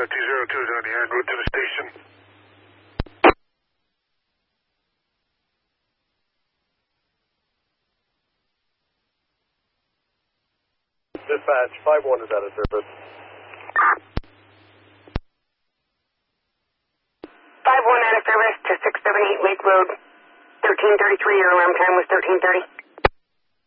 202 is on the en route to the station. Dispatch, 5-1 is out of service. 5-1 out of service to 678 Lake Road. 1333, your alarm time was 1330.